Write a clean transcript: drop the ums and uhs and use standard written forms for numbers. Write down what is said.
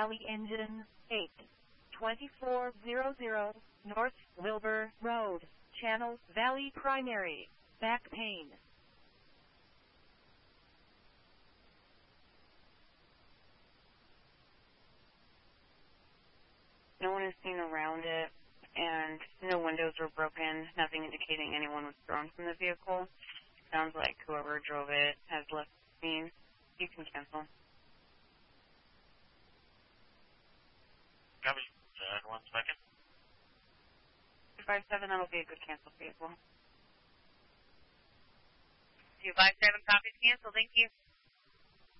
Valley Engine 82400 North Wilbur Road, Channel Valley Primary, back pain. No one is seen around it, and no windows were broken, nothing indicating anyone was thrown from the vehicle. Sounds like whoever drove it has left the scene. You can cancel. Copy. 1 second. 257, that'll be a good cancel for you as well. 257, copies cancel. Thank you.